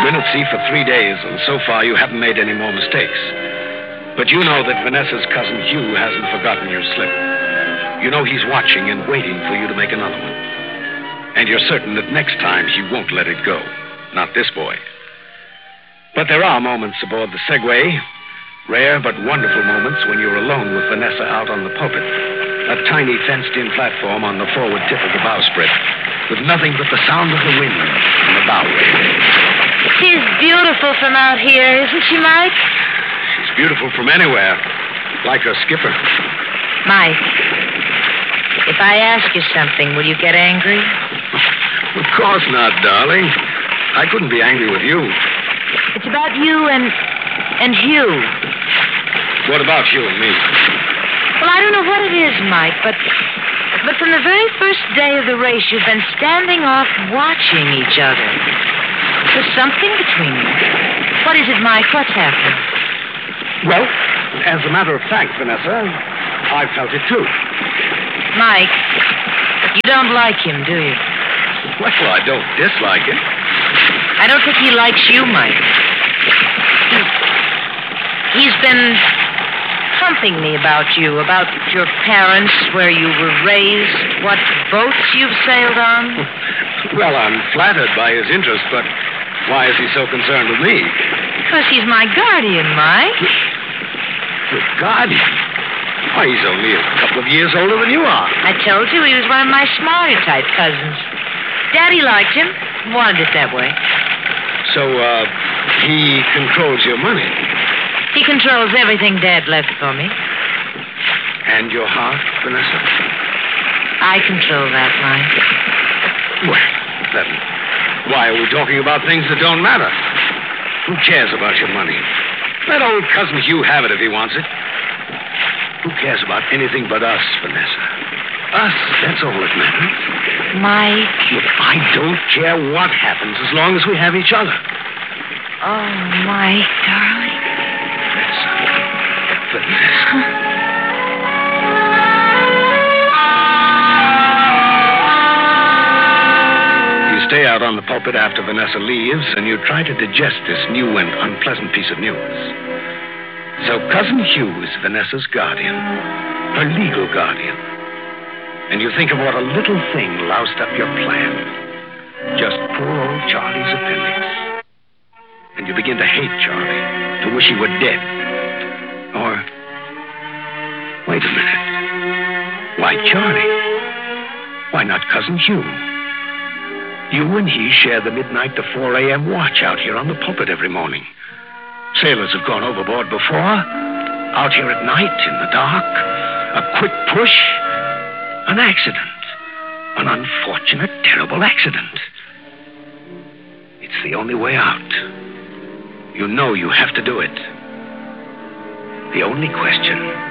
been at sea for 3 days, and so far you haven't made any more mistakes. But you know that Vanessa's cousin Hugh hasn't forgotten your slip. You know he's watching and waiting for you to make another one. And you're certain that next time he won't let it go. Not this boy. But there are moments aboard the Segway, rare but wonderful moments when you're alone with Vanessa out on the pulpit, a tiny fenced-in platform on the forward tip of the bowsprit, with nothing but the sound of the wind in the bow wave. She's beautiful from out here, isn't she, Mike? She's beautiful from anywhere, like her skipper. Mike, if I ask you something, will you get angry? Of course not, darling. I couldn't be angry with you. It's about you and Hugh. What about you and me? Well, I don't know what it is, Mike, but from the very first day of the race, you've been standing off watching each other. There's something between you. What is it, Mike? What's happening? Well, as a matter of fact, Vanessa, I felt it too. Mike, you don't like him, do you? Well, I don't dislike him. I don't think he likes you, Mike. He's been pumping me about you, about your parents, where you were raised, what boats you've sailed on. Well, I'm flattered by his interest, but why is he so concerned with me? Because he's my guardian, Mike. Your guardian? Why, he's only a couple of years older than you are. I told you he was one of my smarter type cousins. Daddy liked him, wanted it that way. So, he controls your money? He controls everything Dad left for me. And your heart, Vanessa? I control that, Mike. Well, then, why are we talking about things that don't matter? Who cares about your money? Let old cousin Hugh have it if he wants it. Who cares about anything but us, Vanessa? Us, that's all that matters. Mike. Look, I don't care what happens as long as we have each other. Oh, Mike, darling. Vanessa. You stay out on the pulpit after Vanessa leaves, and you try to digest this new and unpleasant piece of news. So Cousin Hugh is Vanessa's guardian, her legal guardian. And you think of what a little thing loused up your plan. Just poor old Charlie's appendix. And you begin to hate Charlie, to wish he were dead. Or, wait a minute. Why Charlie? Why not Cousin Hugh? You and he share the midnight to 4 a.m. watch out here on the pulpit every morning. Sailors have gone overboard before. Out here at night, in the dark. A quick push. An accident. An unfortunate, terrible accident. It's the only way out. You know you have to do it. The only question